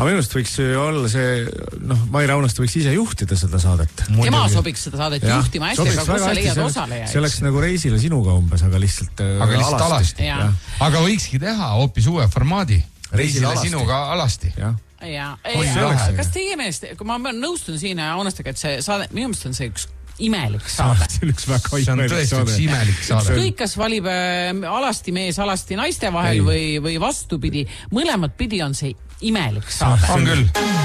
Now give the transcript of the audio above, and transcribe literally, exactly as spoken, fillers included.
aga minust võiks olla see, noh, Maire Aunaste võiks ise juhtida seda saadet. Tema sobiks seda saadet ja, juhtima hästi, aga kus sa leiad osaleja? See oleks nagu reisile sinuga umbes, aga lihtsalt, aga lihtsalt alasti. alasti. Aga võikski teha hoopis uue formaadi. Reisile, reisile sinuga alasti. Ja. Ja, ei, kas teie meelest, kui ma nõustun siin Aunastega, et see saade, minu meelest on see üks imelik saade. See on üks väga see on tõesti üks imelik saade. Kõik, kas valib äh, alasti mees, alasti naiste vahel ei. või, või vastupidi, mõlemad pidi on see imelik saade. On küll.